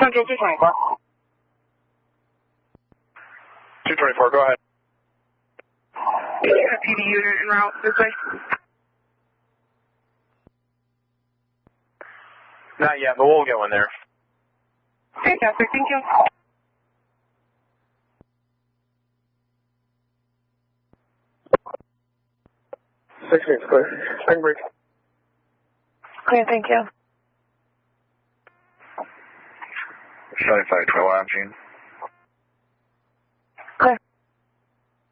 Control 224. 224, go ahead. PD unit en route this way. Not yet, but we'll get one there. Fantastic, thank you. It's clear. Spring break. Clear, thank you. 7512, I'm Gene.